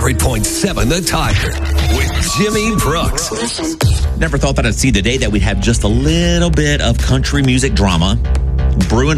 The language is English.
100.7 The Tiger with Jimmy Brooks. Never thought that I'd see the day that we'd have just a little bit of country music drama brewing